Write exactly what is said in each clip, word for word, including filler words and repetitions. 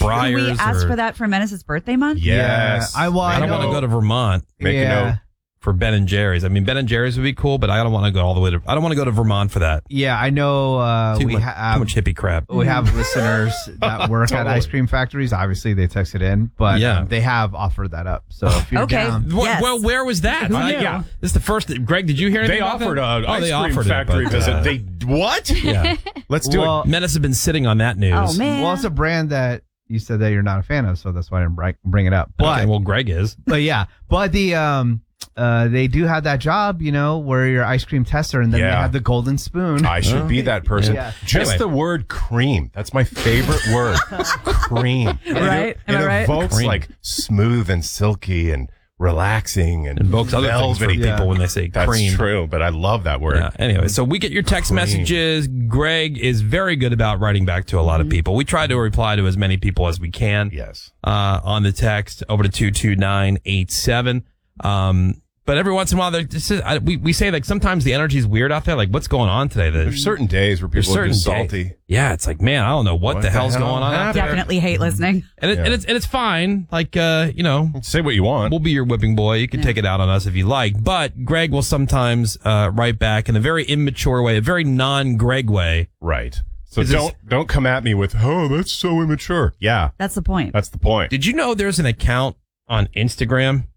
Briars. Can we ask or, for that for Menace's birthday month? Yes. Yeah, I, well, I don't want to go to Vermont. Make yeah. a note. For Ben and Jerry's. I mean, Ben and Jerry's would be cool, but I don't want to go all the way to. I don't want to go to Vermont for that. Yeah, I know. Uh, Too, we much, have too much hippie crap. we have listeners that work Totally. at ice cream factories. Obviously, they texted in, but Yeah. um, they have offered that up. So if you're Okay. down, Well, Yes. well, where was that? Who Uh, knew? yeah, this is the first. Greg, did you hear anything They about offered that? an Oh, ice they cream offered it, factory but, visit. uh, They what? Yeah. Let's do Well, it. Menace has been sitting on that news. Oh, man. well, it's a brand that you said that you're not a fan of, so that's why I didn't bri- bring it up. But Okay, well, Greg is. but yeah, but the um uh they do have that job, you know, where you're ice cream tester, and then they Yeah. have the golden spoon. I should be that person. Yeah. Just Anyway. the word cream. That's my favorite word. Cream. It- Right? Am It I right? evokes Cream. like smooth and silky and relaxing and Invokes other things for velvety. people Yeah. when they say That's cream. true, but I love that word. Yeah. Anyway, so we get your text Cream. messages. Greg is very good about writing back to a lot of people. We try to reply to as many people as we can. Yes. Uh, on the text over to two two nine eight seven. Um, but every once in a while, there, this is, I, we we say like sometimes the energy is weird out there. Like, what's going on today? The, There's certain days where there's people are certain just days- salty. Yeah, it's like, man, I don't know what, What the the hell's hell going on out happened? there. Definitely hate listening. And, it, Yeah. and it's and it's fine. Like, uh, you know, Say what you want. we'll be your whipping boy. You can take it out on us if you like. But Greg will sometimes uh, write back in a very immature way, a very non-Greg way. Right. So Is this- don't don't come at me with, oh, that's so immature. Yeah, That's the point. that's the point. Did you know there's an account on Instagram,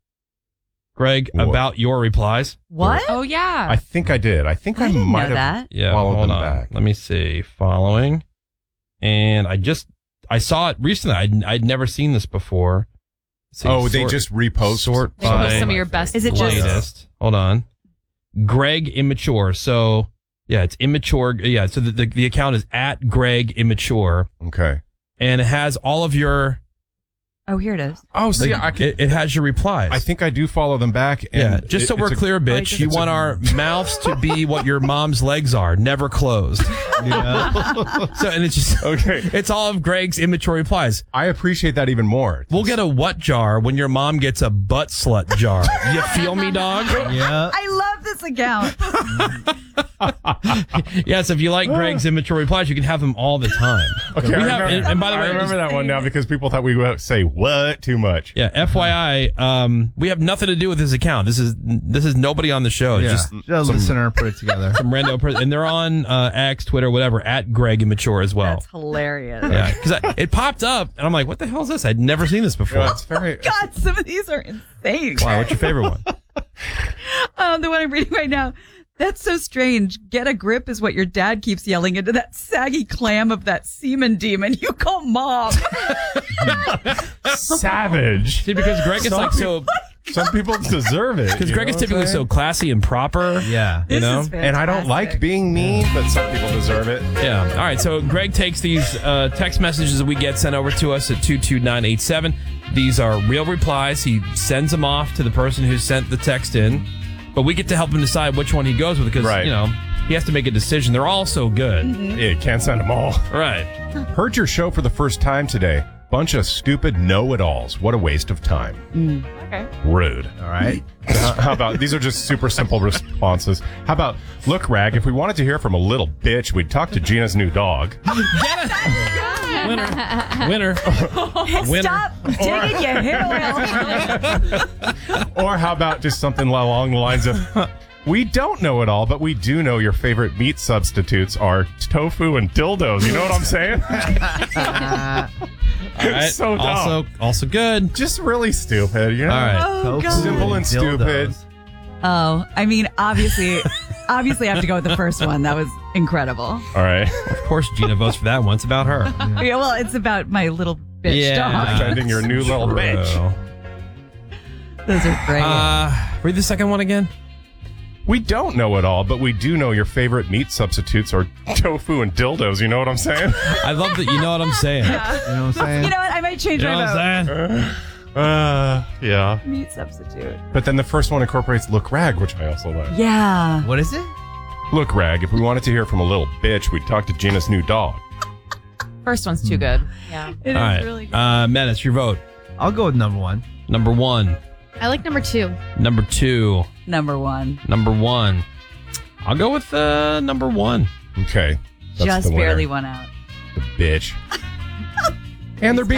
Greg, What? about your replies? What? Oh, yeah. I think I did. I think I, I didn't might know have. that. Yeah, Followed hold them on. back. Let me see. Following. And I just, I saw it recently. I'd, I'd never seen this before. Let's see, Oh, they sort- just repost. sort They post by some of your best Is it just- latest. Hold on. Greg Immature. So, yeah, it's immature. Yeah, so the, the, the account is at Greg Immature. Okay. And it has all of your, Oh, here it is. Oh, see, I, can, it, it has your replies. I think I do follow them back. And Yeah, just so it- we're it's a- clear, bitch, just- you it's a- want our mouths to be what your mom's legs are, never closed. Yeah. So, and it's just, Okay. it's all of Greg's immature replies. I appreciate that even more. We'll get a what jar when your mom gets a butt slut jar. You feel me, dog? yeah. I love this account. Yes, if you like Greg's immature replies, you can have them all the time. Okay, We I have- remember, and, and by the I way, remember that one now because people thought we would say what too much. yeah, F Y I, um, we have nothing to do with this account. This is this is nobody on the show. It's Yeah. just a listener put it together. some rando person, and they're on uh, X, Twitter, whatever, at Greg Immature as well. That's hilarious. Yeah, because it popped up, and I'm like, "What the hell is this? I'd never seen this before." Yeah, it's very. God, some of these are insane. Wow, what's your favorite one? Um, the one I'm reading right now. That's so strange. Get a grip is what your dad keeps yelling into that saggy clam of that semen demon you call mom. savage. See, because Greg is like so, Some people deserve it. because you Greg know is what I'm typically so saying? classy and proper. Yeah. You This know? is And I don't like fantastic. being mean, but some people deserve it. Yeah. All right. So Greg takes these uh, text messages that we get sent over to us at two two nine eight seven. These are real replies. He sends them off to the person who sent the text in, but we get to help him decide which one he goes with because, Right. you know, he has to make a decision. They're all so good. Yeah, can't send them all. Right. Heard your show for the first time today. Bunch of stupid know-it-alls. What a waste of time. Okay. Rude. All right. How how about, these are just super simple responses. How about, look, Rag, if we wanted to hear from a little bitch, we'd talk to Gina's new dog. Winner. Winner. Winner. Stop digging your hair oil. Or how about just something along the lines of, we don't know it all, but we do know your favorite meat substitutes are tofu and dildos. You know what I'm saying? All right. So dumb. Also, also good. Just really stupid, you know? All right. Oh, Tofu God. Simple and stupid. dildos. Oh, I mean, obviously, obviously, I have to go with the first one. That was incredible. All right. Of course, Gina votes for that one. It's about her. Yeah, well, it's about my little bitch Yeah. dog. Defending your new little bitch. True. Those are great. Uh, read the second one again. We don't know it all, but we do know your favorite meat substitutes are tofu and dildos. You know what I'm saying? I love that. You know what I'm saying. You know what I'm saying? you know what? I might change You know my what I'm vote. saying? Uh, yeah. Meat substitute. But then the first one incorporates Look Rag, which I also like. Yeah. What is it? Look, Rag, if we wanted to hear from a little bitch, we'd talk to Gina's new dog. First one's too good. Yeah. It is All right. really good. Uh, Menace, your vote. I'll go with number one. Number one. I like number two. Number two. Number one. Number one. I'll go with uh, number one. Okay. That's Just the winner. barely won out. The bitch. And they're being